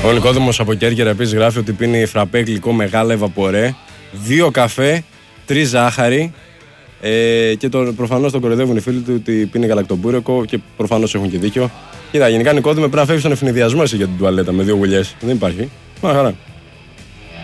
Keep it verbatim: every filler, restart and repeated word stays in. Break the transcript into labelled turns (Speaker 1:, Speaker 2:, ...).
Speaker 1: Ο Νικόδημος από Κέρκυρα επίσης γράφει ότι πίνει φραπέ γλυκό μεγάλα ευαπορέ, δύο καφέ, τρεις ζάχαρη ε, και το, προφανώς τον κοροϊδεύουν οι φίλοι του ότι πίνει γαλακτομπούρεκο και προφανώς έχουν και δίκιο. Κοίτα, γενικά Νικόδημε πρέπει να φεύγει στον ευνηδιασμό εσύ για την τουαλέτα με δύο γουλιές. Δεν υπάρχει. Μα χαρά.